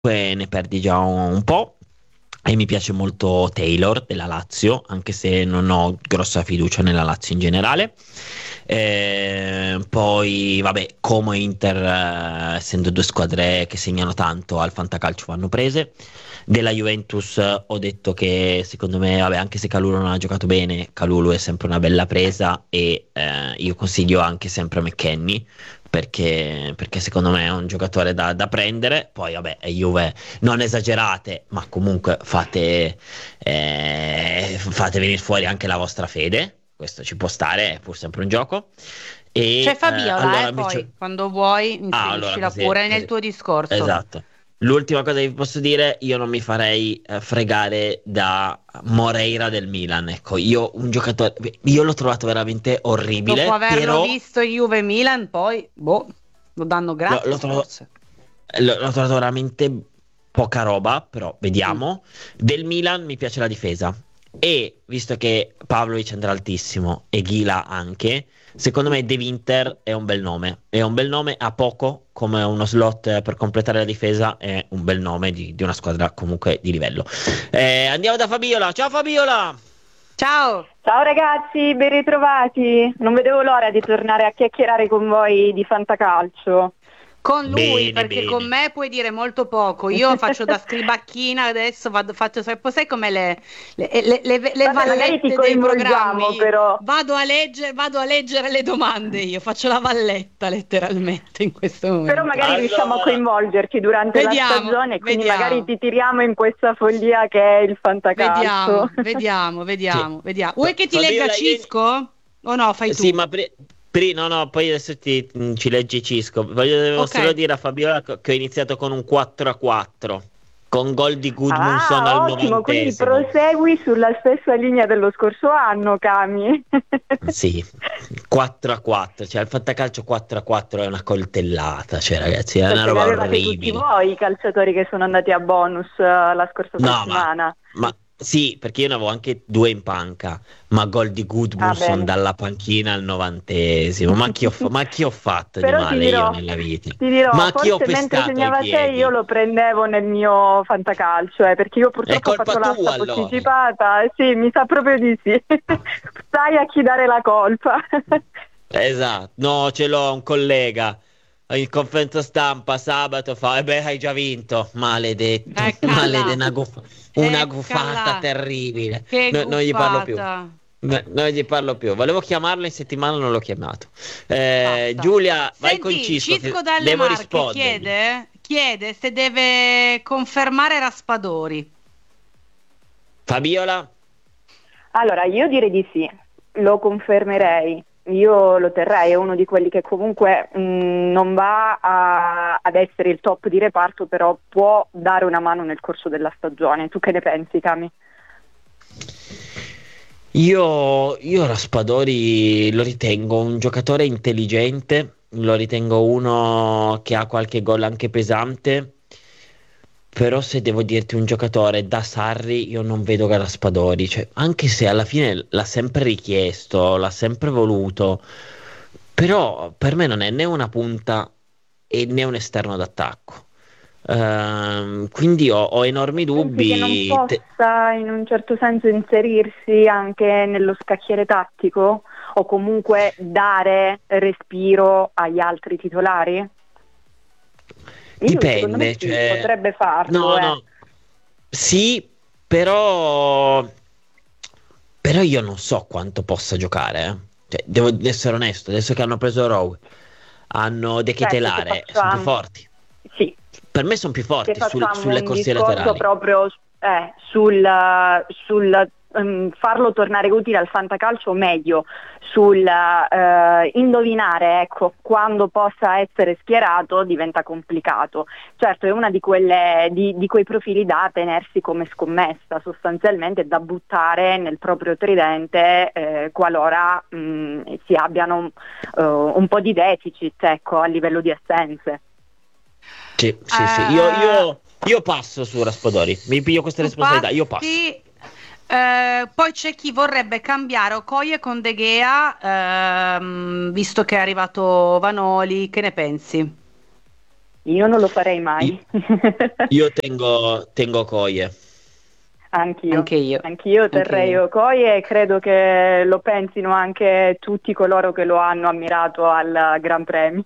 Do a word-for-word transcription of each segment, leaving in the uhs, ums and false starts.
ne perdi già un, un po'. E mi piace molto Taylor della Lazio, anche se non ho grossa fiducia nella Lazio in generale. Eh, poi, vabbè, Como e Inter, eh, essendo due squadre che segnano tanto al fantacalcio, vanno prese. Della Juventus eh, ho detto che secondo me, vabbè, anche se Kalulu non ha giocato bene, Kalulu è sempre una bella presa e eh, io consiglio anche sempre McKennie. Perché, perché secondo me è un giocatore da, da prendere. Poi, vabbè, è Juve, non esagerate, ma comunque fate, eh, fate venire fuori anche la vostra fede. Questo ci può stare, è pur sempre un gioco. C'è E eh, Fabiola, allora eh, invece. poi, quando vuoi, Ah, allora inseriscila così, pure nel così. tuo discorso. Esatto. L'ultima cosa che vi posso dire, io non mi farei eh, fregare da Moreira del Milan. Ecco, io un giocatore, io l'ho trovato veramente Dopo orribile, averlo però visto in Juve Milan, poi, boh, lo danno l'ho, l'ho gratis trovato, forse. l'ho- l'ho trovato veramente poca roba, però Mm. vediamo. Del Milan mi piace la difesa. E visto che Pavlovic andrà altissimo e Ghila anche, secondo me De Winter è un bel nome. È un bel nome a poco, come uno slot eh, per completare la difesa, è un bel nome di, di una squadra comunque di livello. Eh, andiamo da Fabiola. Ciao Fabiola! Ciao! Ciao ragazzi, ben ritrovati. Non vedevo l'ora di tornare a chiacchierare con voi di fantacalcio. Con lui, Bene, perché con bene. me puoi dire molto poco. Io faccio da scribacchina adesso, vado, faccio, sai come le, le, le- le- le Vabbè, magari ti vallette dei coinvolgiamo programmi. però. Vado a legge- vado a leggere le domande, io faccio la valletta letteralmente in questo Però momento. magari riusciamo a Allora, coinvolgerti durante la Vediamo, stagione e quindi magari vediamo, ti tiriamo in questa follia che è il fantacalcio. vediamo, vediamo, sì. vediamo, vediamo. Vuoi Fa- che ti legga Fabiola, io. Cisco? O no, fai Sì, tu? ma pri- pri- no, no, poi adesso ti, mm, ci leggi Cisco. Voglio Ok. solo dire a Fabiola co- che ho iniziato con un quattro a quattro, con gol di Gudmundsson al Ah, ottimo, quindi novantesimo. prosegui sulla stessa linea dello scorso anno, Cami. Sì, quattro a quattro, cioè il fantacalcio quattro a quattro è una coltellata, cioè ragazzi, è una Perché li roba avevate tutti orribile. voi i calciatori che sono andati a bonus eh, la scorsa No, ma, settimana. ma sì, perché io ne avevo anche due in panca, ma gol di Ah, Gudmundsson bene. dalla panchina al novantesimo. Ma chi ho, fa- ma chi ho fatto di Però ti male io dirò, nella vita? ti dirò, Ma chi ho forse mentre pestato ai segnava te io piedi? lo prendevo nel mio fantacalcio, eh, perché io È purtroppo ho colpa fatto tua l'asta allora. posticipata, eh, sì, mi sa proprio di sì. Sai a chi dare la colpa. Esatto, no, ce l'ho un collega. In conferenza stampa sabato fa, e beh, hai già vinto. Maledetto, Eccola maledetto, là, una, guffa- una eccola guffata là. terribile. Che No- non gli parlo più. guffata. No- non gli parlo più. Volevo chiamarlo in settimana, non l'ho chiamato. Eh, Basta. Giulia, vai con Senti, Cisco, Cisco che dalle devo Marche rispondergli. chiede, chiede se deve confermare Raspadori. Fabiola? Allora, io direi di sì, lo confermerei. Io lo terrei, è uno di quelli che comunque mh, non va a- ad essere il top di reparto, però può dare una mano nel corso della stagione. Tu che ne pensi, Cami? Io, io Raspadori lo ritengo un giocatore intelligente, lo ritengo uno che ha qualche gol anche pesante, però se devo dirti un giocatore da Sarri, io non vedo Raspadori, cioè, anche se alla fine l'ha sempre richiesto, l'ha sempre voluto, però per me non è né una punta e né un esterno d'attacco. Ehm, quindi ho, ho enormi Pensi che non dubbi. Te- possa in un certo senso inserirsi anche nello scacchiere tattico o comunque dare respiro agli altri titolari? Io secondo me Dipende, sì, cioè, potrebbe farlo, no, eh. no, sì, però, però io non so quanto possa giocare, eh. Cioè, devo essere onesto, adesso che hanno preso Rowe, hanno De Certo, se Ketelare, sono più facciamo, forti. sì, Per me sono più se forti sul- facciamo sulle un corsie discorso laterali. proprio eh, sul, sul ehm, farlo tornare utile al fantacalcio, o meglio, sul eh, indovinare, ecco, quando possa essere schierato diventa complicato. Certo, è una di quelle di, di quei profili da tenersi come scommessa, sostanzialmente da buttare nel proprio tridente eh, qualora mh, si abbiano eh, un po' di deficit, ecco, a livello di assenze. Sì, sì, sì. Io, Eh, io- io passo su Raspadori, mi piglio queste tu responsabilità, io passo. passi. Eh, poi c'è chi vorrebbe cambiare Okoye con De Gea, ehm, visto che è arrivato Vanoli. Che ne pensi? Io non lo farei mai. Io, io tengo, tengo Okoye. Anch'io, Anche io. anch'io terrei Anche io. Okoye e credo che lo pensino anche tutti coloro che lo hanno ammirato al Gran Premio.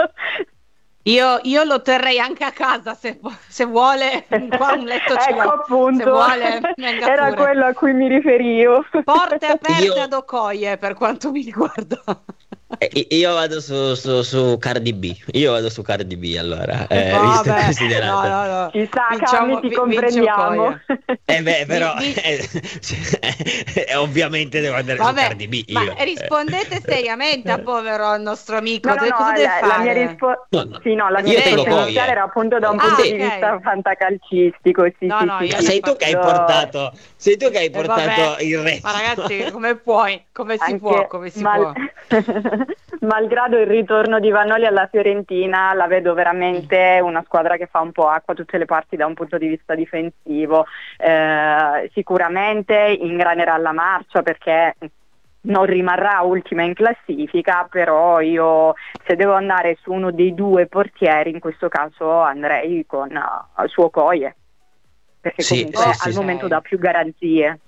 Io, io lo terrei anche a casa se, se vuole, qua un letto ce ecco l'ho, appunto, se vuole venga era pure. quello a cui mi riferivo. Porte aperte Io- ad Okoye per quanto mi riguarda. Eh, Io vado su, su, su Cardi B. Io vado su Cardi B allora. Eh, No, visto e vabbè, considerato. no, no, no. Ci sta, Vinciamo- Cami, ti vi- comprendiamo. vince Okoye. Eh beh, però Vi- vi- eh, eh, ovviamente devo andare su Vabbè, Cardi B. ma Io. rispondete seriamente a povero al nostro amico. No, no, Dove- cosa no, deve la, la mia fare? risposta No, no. sì, no, la Io mia tengo risposta Okoye. iniziale era appunto da un Ah, punto di ok. vista fantacalcistico. Sì, No, sì, no, sì, io sì. Sei tu che hai Questo- portato, sei tu che hai Eh, portato vabbè. il resto. Ma ragazzi, come puoi? Come si Anche può? Come si mal- può? malgrado il ritorno di Vanoli alla Fiorentina, la vedo veramente una squadra che fa un po' acqua a tutte le parti da un punto di vista difensivo. Eh, sicuramente ingranerà la marcia perché non rimarrà ultima in classifica, però io se devo andare su uno dei due portieri in questo caso andrei con uh, su Okoye, perché Sì, comunque sì, al sì. momento dà più garanzie.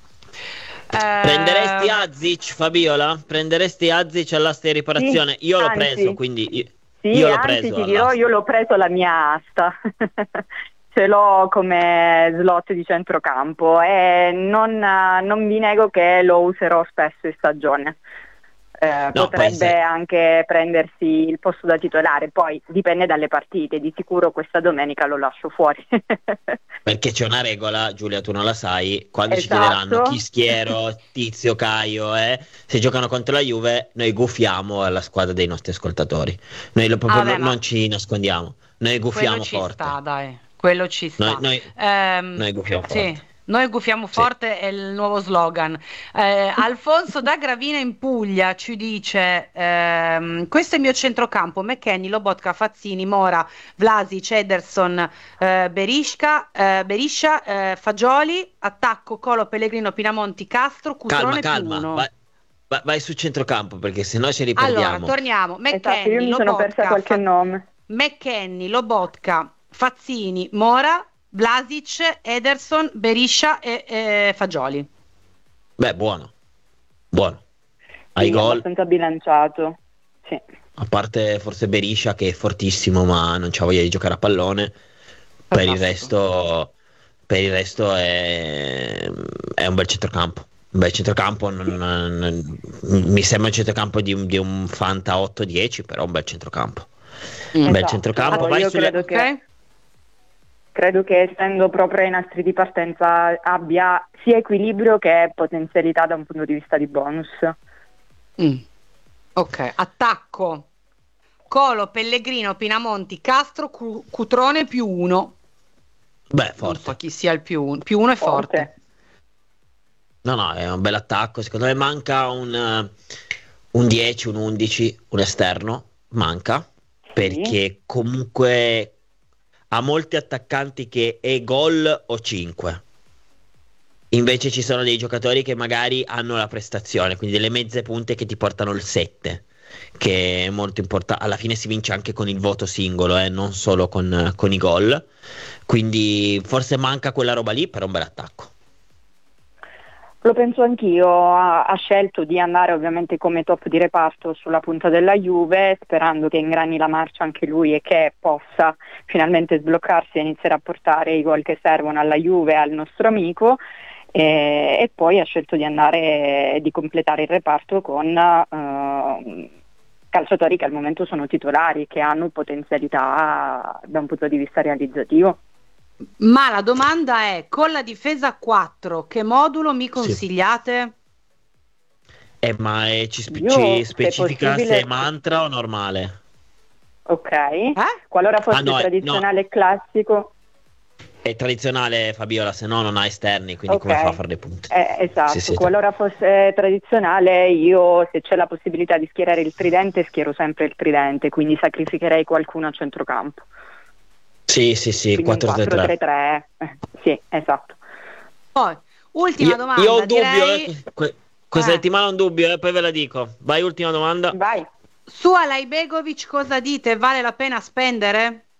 Eh, Prenderesti Azic, Fabiola? Prenderesti Azic all'asta di riparazione? Sì, Io l'ho anzi. preso, quindi io, Sì, io l'ho anzi preso ti dirò, all'asta. io l'ho preso alla mia asta, ce l'ho come slot di centrocampo e non, non vi nego che lo userò spesso in stagione. Eh, No, potrebbe poi se- anche prendersi il posto da titolare, poi dipende dalle partite, di sicuro questa domenica lo lascio fuori. Perché c'è una regola, Giulia, tu non la sai, quando ci Esatto. chiederanno chi schiero, Tizio, Caio, eh, se giocano contro la Juve, noi gufiamo alla squadra dei nostri ascoltatori. Noi lo- proprio Ah, beh, non, ma- non ci nascondiamo, noi gufiamo Quello ci forte. sta, dai. Quello ci sta. Noi, noi- Ehm, noi gufiamo sì, forte. noi gufiamo Sì. forte è il nuovo slogan. Eh, Alfonso da Gravina in Puglia ci dice: ehm, questo è il mio centrocampo: McKennie, Lobotka, Fazzini, Mora, Vlasic, Ederson, eh, Berisca, eh, Beriscia, eh, Fagioli, attacco Colo, Pellegrino, Pinamonti, Castro, Calma, Cutrone più calma, uno. vai, vai- vai su centrocampo perché sennò ci Allora, riperdiamo. torniamo. Esatto, io McKennie, mi sono persa Lobotka, qualche Fa- nome. McKennie, Lobotka, Fazzini, Mora, Vlasic, Ederson, Beriscia e e Fagioli. Beh, buono, buono. Ai Quindi gol, abbastanza bilanciato. Sì. a parte forse Beriscia che è fortissimo ma non c'ha voglia di giocare a pallone, per il Fantastico. resto, per il resto è, è un bel centrocampo. Un bel centrocampo, non- non- mi sembra un centrocampo di un, di un Fanta otto dieci, però un bel centrocampo. Un bel Esatto. centrocampo, vai Io sulle- credo che Ok? Credo che essendo proprio ai nastri di partenza abbia sia equilibrio che potenzialità da un punto di vista di bonus. Mm. Ok, attacco. Colo, Pellegrino, Pinamonti, Castro, Cu- Cutrone più uno. Beh, Non forte. so chi sia il più uno. Più uno è forte. No, no, è un bel attacco. Secondo me manca un, eh, un dieci, un undici, un esterno. Manca. Perché comunque ha molti attaccanti che è gol o cinque. Invece ci sono dei giocatori che magari hanno la prestazione, quindi delle mezze punte che ti portano il sette, che è molto importante. Alla fine si vince anche con il voto singolo, eh, non solo con, con i gol. Quindi forse manca quella roba lì, però è un bel attacco. Lo penso anch'io, ha, ha scelto di andare ovviamente come top di reparto sulla punta della Juve, sperando che ingrani la marcia anche lui e che possa finalmente sbloccarsi e iniziare a portare i gol che servono alla Juve e al nostro amico. E, e poi ha scelto di andare di completare il reparto con eh, calciatori che al momento sono titolari, che hanno potenzialità da un punto di vista realizzativo. Ma la domanda è, con la difesa a quattro, che modulo mi consigliate? Eh, ma eh, ci, spe- Io, ci se specifica possibile- se è mantra o normale? Ok, Eh? qualora fosse Ah, no, eh, tradizionale e classico. È tradizionale, Fabiola, se no non ha esterni, quindi Ok. come fa a fare dei punti? Eh, esatto, Sì, sì, qualora fosse tradizionale io, se c'è la possibilità di schierare il tridente, schiero sempre il tridente, quindi sacrificherei qualcuno a centrocampo. Sì, sì, sì, Quindi un quattro tre tre. quattro tre tre, eh, sì, esatto. Poi, ultima Io, domanda, io ho un dubbio, direi, eh, que- questa Eh. settimana ho un dubbio, eh, poi ve la dico. Vai, ultima domanda. Vai. su Alaibegovic cosa dite? Vale la pena spendere?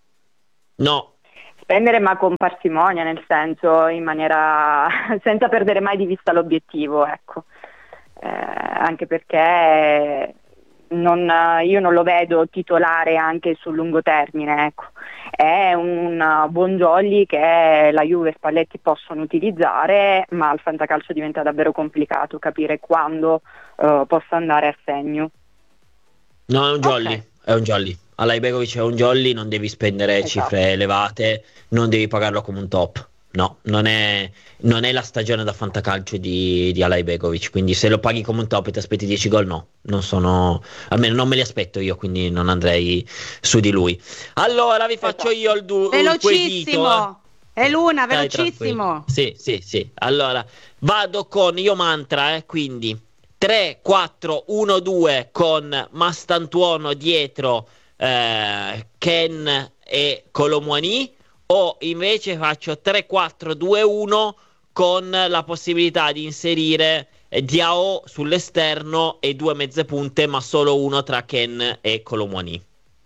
No. Spendere ma con parsimonia, nel senso in maniera senza perdere mai di vista l'obiettivo, ecco. Eh, anche perché non, io non lo vedo titolare anche sul lungo termine, ecco. È un buon jolly che la Juve e Spalletti possono utilizzare, ma al fantacalcio diventa davvero complicato capire quando uh, possa andare a segno. No, è un jolly, Ok. è un jolly. Alajbegovic è un jolly, non devi spendere Esatto. cifre elevate, non devi pagarlo come un top. No, non è, non è la stagione da fantacalcio di, di Alajbegovic, quindi se lo paghi come un top e ti aspetti dieci gol, no, non sono, almeno non me li aspetto io, quindi non andrei su di lui. Allora vi faccio io il, du- il quesito. Velocissimo. È l'una, Dai, velocissimo. tranquillo. Sì, sì, sì. Allora, vado con io mantra, eh, quindi tre, quattro, uno, due con Mastantuono dietro, eh, Ken e Colomwani, o invece faccio tre, quattro, due, uno con la possibilità di inserire eh, Diao sull'esterno e due mezze punte, ma solo uno tra Ken e Colomwani.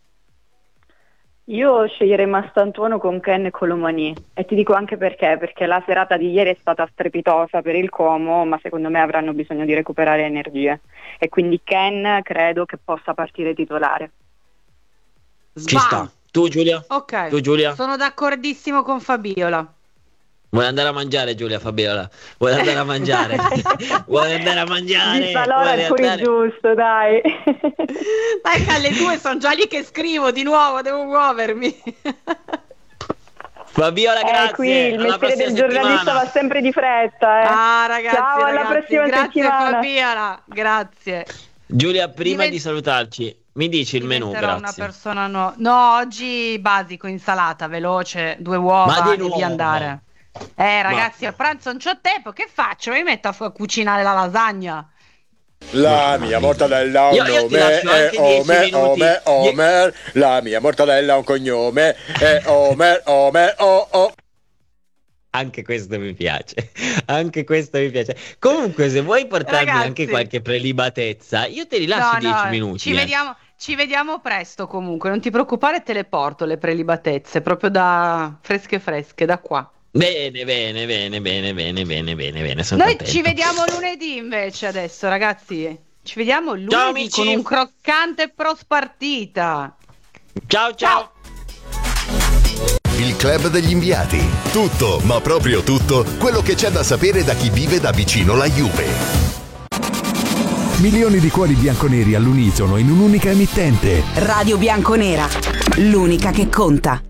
Io sceglierei Mastantuono con Ken e Colomani, e ti dico anche perché, perché la serata di ieri è stata strepitosa per il Como, ma secondo me avranno bisogno di recuperare energie, e quindi Ken credo che possa partire titolare. Ci sta. Tu Giulia? Ok. Tu Giulia? Sono d'accordissimo con Fabiola. Vuoi andare a mangiare, Giulia Fabiola? Vuoi andare a mangiare? Vuoi andare a mangiare? Di Salora Vuoi è pure andare- giusto, dai. Dai, che alle due sono già lì che scrivo di nuovo, devo muovermi. Fabiola, grazie. Eh, qui il Alla mestiere prossima del giornalista settimana. va sempre di fretta, eh. Ah, ragazzi, Ciao, alla ragazzi, prossima grazie settimana. Fabiola, grazie. Giulia, prima Divent- di salutarci, mi dici il menù, Diventerò una grazie. persona nuova. No, oggi basico, insalata, veloce, due uova Ma di e nuovo? via andare. Eh, ragazzi, a pranzo non c'ho tempo, che faccio? Mi metto a f- cucinare la lasagna. La mia mortadella ha un Io- io ti nome, lascio anche è dieci Omer, minuti. Omer, Omer. La mia mortadella ha un cognome, è Omer, Omer, oh, oh. Anche questo mi piace. Anche questo mi piace. Comunque, se vuoi portarmi Ragazzi. anche qualche prelibatezza, io te li lascio No, dieci no, minuti. Ci eh. vediamo, ci vediamo presto comunque, non ti preoccupare, te le porto le prelibatezze, proprio da fresche fresche, da qua. Bene, bene, bene, bene, bene, bene, bene, bene. Sono Noi contento. ci vediamo lunedì invece adesso, ragazzi. Ci vediamo lunedì Ciao, amici. con un croccante pros partita. Ciao, ciao. Il club degli inviati. Tutto, ma proprio tutto, quello che c'è da sapere da chi vive da vicino la Juve. Milioni di cuori bianconeri all'unisono in un'unica emittente. Radio Bianconera, l'unica che conta.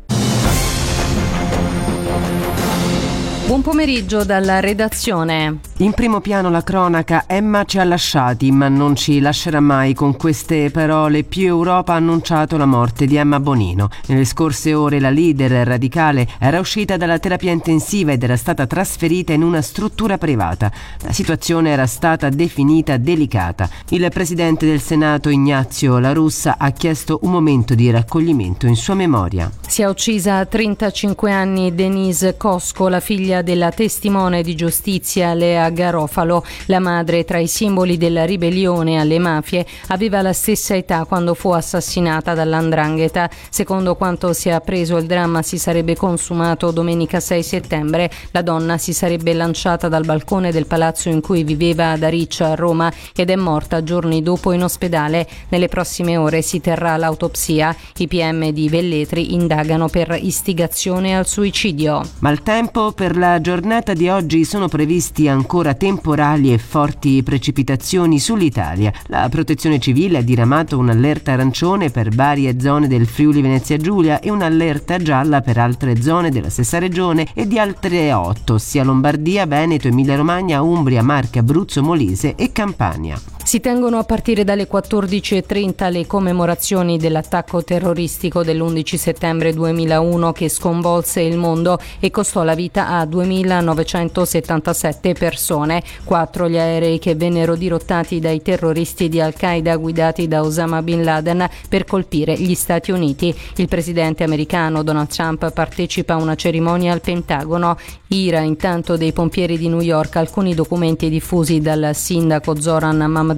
Buon pomeriggio dalla redazione. In primo piano la cronaca: Emma ci ha lasciati, ma non ci lascerà mai. Con queste parole più Europa ha annunciato la morte di Emma Bonino. Nelle scorse ore la leader radicale era uscita dalla terapia intensiva ed era stata trasferita in una struttura privata. La situazione era stata definita delicata. Il presidente del Senato Ignazio La Russa ha chiesto un momento di raccoglimento in sua memoria. Si è uccisa a trentacinque anni Denise Cosco, la figlia della testimone di giustizia Lea Garofalo. La madre, tra i simboli della ribellione alle mafie, aveva la stessa età quando fu assassinata dall'Andrangheta. Secondo quanto si è appreso, il dramma si sarebbe consumato domenica sei settembre. La donna si sarebbe lanciata dal balcone del palazzo in cui viveva ad Ariccia, a Roma, ed è morta giorni dopo in ospedale. Nelle prossime ore si terrà l'autopsia. I P M di Velletri indagano per istigazione al suicidio. Maltempo. Per la giornata di oggi sono previsti ancora temporali e forti precipitazioni sull'Italia. La Protezione Civile ha diramato un'allerta arancione per varie zone del Friuli Venezia Giulia e un'allerta gialla per altre zone della stessa regione e di altre otto, ossia Lombardia, Veneto, Emilia Romagna, Umbria, Marche, Abruzzo, Molise e Campania. Si tengono a partire dalle quattordici e trenta le commemorazioni dell'attacco terroristico dell'undici settembre duemilauno che sconvolse il mondo e costò la vita a duemilanovecentosettantasette persone. Quattro gli aerei che vennero dirottati dai terroristi di Al-Qaeda guidati da Osama Bin Laden per colpire gli Stati Uniti. Il presidente americano Donald Trump partecipa a una cerimonia al Pentagono. Ira intanto dei pompieri di New York. Alcuni documenti diffusi dal sindaco Zoran Mamdani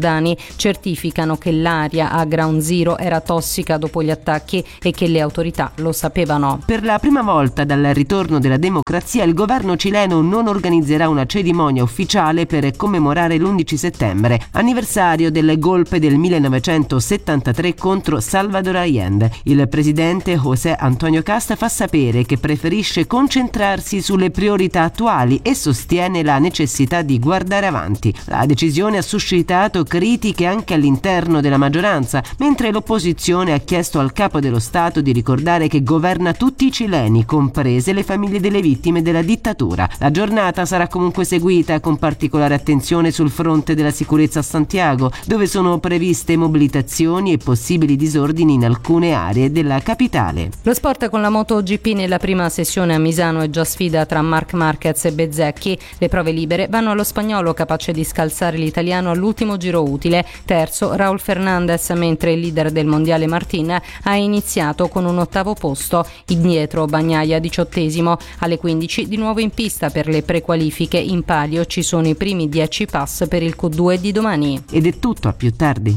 giordani certificano che l'aria a Ground Zero era tossica dopo gli attacchi e che le autorità lo sapevano. Per la prima volta dal ritorno della democrazia il governo cileno non organizzerà una cerimonia ufficiale per commemorare l'undici settembre, anniversario del golpe del millenovecentosettantatré contro Salvador Allende. Il presidente José Antonio Cast fa sapere che preferisce concentrarsi sulle priorità attuali e sostiene la necessità di guardare avanti. La decisione ha suscitato critiche anche all'interno della maggioranza, mentre l'opposizione ha chiesto al capo dello Stato di ricordare che governa tutti i cileni, comprese le famiglie delle vittime della dittatura. La giornata sarà comunque seguita con particolare attenzione sul fronte della sicurezza a Santiago, dove sono previste mobilitazioni e possibili disordini in alcune aree della capitale. Lo sport con la MotoGP nella prima sessione a Misano è già sfida tra Marc Marquez e Bezzecchi. Le prove libere vanno allo spagnolo, capace di scalzare l'italiano all'ultimo giro utile. Terzo Raúl Fernández, mentre il leader del mondiale Martin ha iniziato con un ottavo posto. Indietro Bagnaia diciottesimo. Alle quindici di nuovo in pista per le prequalifiche. In palio ci sono i primi dieci pass per il Q due di domani. Ed è tutto, a più tardi.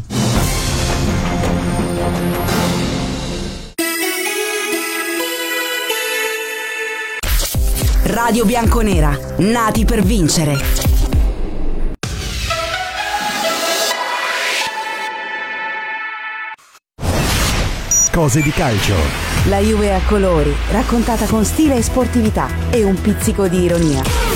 Radio Bianconera, nati per vincere. Cose di calcio. La Juve a colori, raccontata con stile e sportività e un pizzico di ironia.